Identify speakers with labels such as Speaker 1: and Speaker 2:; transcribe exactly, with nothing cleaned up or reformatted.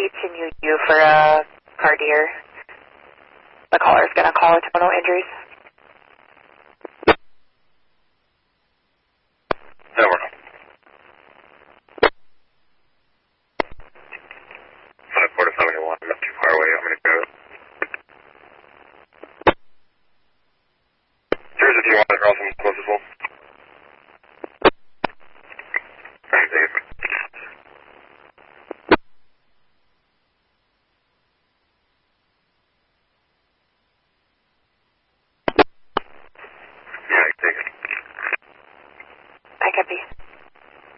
Speaker 1: continue you for a cardiac. The caller is going to call with terminal injuries.
Speaker 2: No, we're not. five four to seventy-one, not too far away. I'm going to go. Here's if you want to draw some close as well.